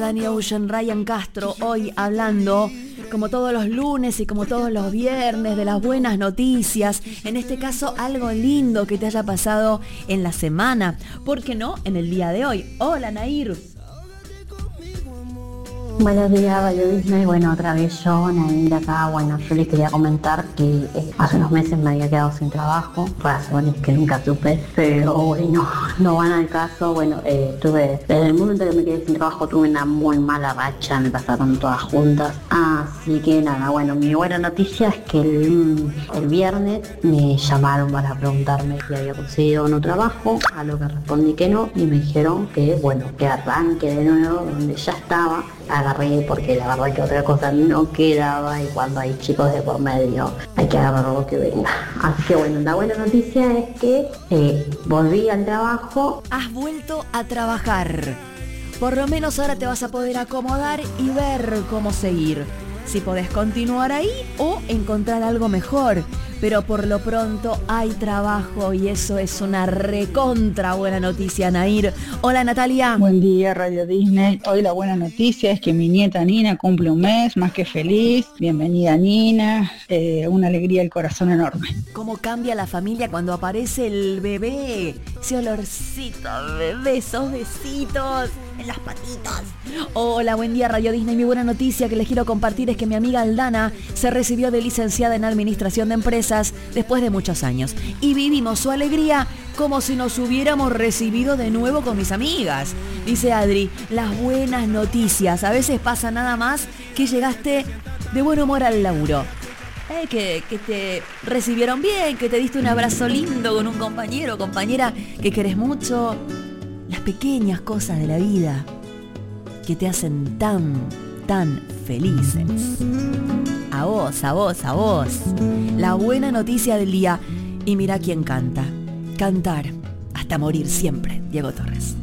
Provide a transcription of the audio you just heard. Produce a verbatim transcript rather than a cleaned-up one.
Danny Ocean, Ryan Castro, hoy hablando, como todos los lunes y como todos los viernes, de las buenas noticias. En este caso, algo lindo que te haya pasado en la semana. ¿Por qué no? En el día de hoy. Hola, Nair. Buenos días, Radio Disney. Bueno, otra vez yo, Nair, acá. Bueno, yo les quería comentar que eh, hace unos meses me había quedado sin trabajo, razones que nunca supe, pero bueno, no van al caso. Bueno, eh, tuve, desde el momento que me quedé sin trabajo tuve una muy mala racha, me pasaron todas juntas. Así que nada, bueno, mi buena noticia es que el, el viernes me llamaron para preguntarme si había conseguido o no trabajo, a lo que respondí que no, y me dijeron que, bueno, que arranque de nuevo donde ya estaba. Agarré porque la verdad que otra cosa no quedaba, y cuando hay chicos de por medio hay que agarrar lo que venga. Así que bueno, la buena noticia es que eh, volví al trabajo. Has vuelto a trabajar. Por lo menos ahora te vas a poder acomodar y ver cómo seguir. Si podés continuar ahí o encontrar algo mejor. Pero por lo pronto hay trabajo y eso es una recontra buena noticia, Nair. Hola, Natalia. Buen día, Radio Disney. Hoy la buena noticia es que mi nieta Nina cumple un mes, más que feliz. Bienvenida, Nina. Eh, una alegría, el corazón enorme. ¿Cómo cambia la familia cuando aparece el bebé? Ese olorcito, bebé, esos besitos en las patitas. Hola, buen día, Radio Disney. Mi buena noticia que les quiero compartir es que mi amiga Aldana se recibió de licenciada en Administración de Empresas después de muchos años. Y vivimos su alegría como si nos hubiéramos recibido de nuevo con mis amigas. Dice Adri, las buenas noticias. A veces pasa nada más que llegaste de buen humor al laburo. Eh, que, que te recibieron bien, que te diste un abrazo lindo con un compañero o compañera que querés mucho. Las pequeñas cosas de la vida que te hacen tan, tan felices. A vos, a vos, a vos. La buena noticia del día. Y mira quién canta. Cantar hasta morir siempre. Diego Torres.